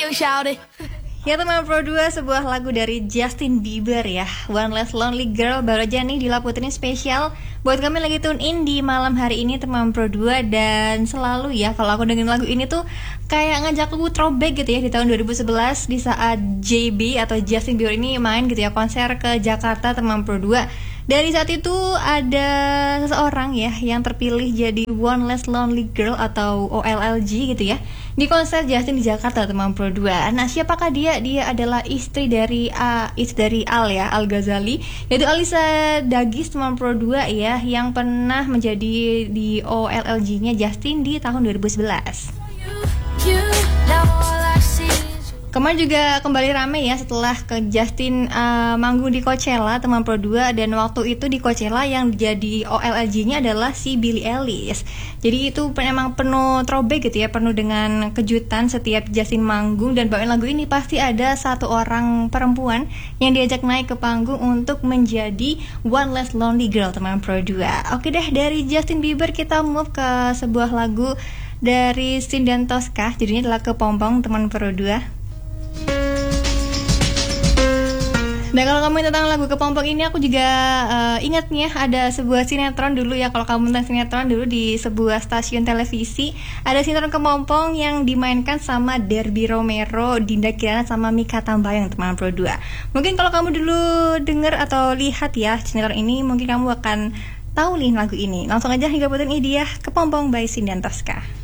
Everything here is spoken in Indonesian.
you shout it. Ya teman Pro 2, sebuah lagu dari Justin Bieber ya, One Less Lonely Girl, baru aja nih Dila Putri spesial buat kami lagi tune in di malam hari ini teman Pro 2. Dan selalu ya kalau aku dengerin lagu ini tuh kayak ngajak aku throwback gitu ya, di tahun 2011 di saat JB atau Justin Bieber ini main gitu ya, konser ke Jakarta teman Pro 2. Dari saat itu ada seseorang ya yang terpilih jadi One Less Lonely Girl atau OLLG gitu ya, di konser Justin di Jakarta teman Pro 2. Nah, siapakah dia? Dia adalah istri dari Al ya, Al Ghazali, yaitu Alisa Dagis teman Pro 2 ya, yang pernah menjadi di OLLG-nya Justin di tahun 2011. Kemarin juga kembali rame ya setelah ke Justin manggung di Coachella teman Pro 2, dan waktu itu di Coachella yang jadi OLLG-nya adalah si Billie Eilish. Jadi itu memang penuh throwback gitu ya, penuh dengan kejutan setiap Justin manggung dan bawain lagu ini pasti ada satu orang perempuan yang diajak naik ke panggung untuk menjadi One Less Lonely Girl teman Pro 2. Oke deh, dari Justin Bieber kita move ke sebuah lagu dari Cindy Tosca, judulnya adalah Kepompong teman Pro 2. Nah, kalau kamu tentang lagu Kepompong ini, aku juga ingatnya ada sebuah sinetron dulu ya. Kalau kamu tentang sinetron dulu di sebuah stasiun televisi, ada sinetron Kepompong yang dimainkan sama Derby Romero, Dinda Kirana sama Mikha Tambayong teman Pro 2. Mungkin kalau kamu dulu denger atau lihat ya sinetron ini, mungkin kamu akan tahu nih lagu ini. Langsung aja hingga puterin Idiah Kepompong by Cindy Tosca.